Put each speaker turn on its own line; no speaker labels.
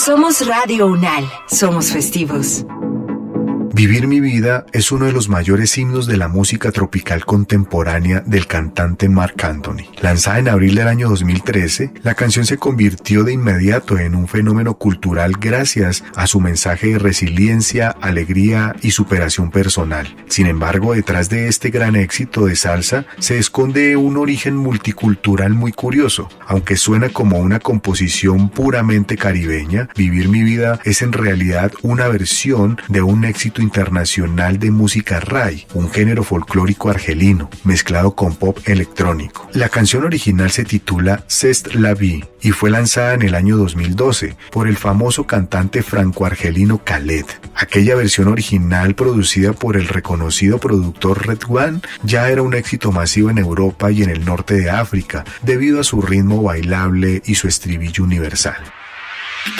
Somos Radio Unal, somos festivos.
Vivir mi vida es uno de los mayores himnos de la música tropical contemporánea del cantante Marc Anthony. Lanzada en abril del año 2013, la canción se convirtió de inmediato en un fenómeno cultural gracias a su mensaje de resiliencia, alegría y superación personal. Sin embargo, detrás de este gran éxito de salsa se esconde un origen multicultural muy curioso. Aunque suena como una composición puramente caribeña, Vivir mi vida es en realidad una versión de un éxito internacional de música ray, un género folclórico argelino, mezclado con pop electrónico. La canción original se titula C'est la vie y fue lanzada en el año 2012 por el famoso cantante franco-argelino Khaled. Aquella versión original, producida por el reconocido productor Red One, ya era un éxito masivo en Europa y en el norte de África, debido a su ritmo bailable y su estribillo universal.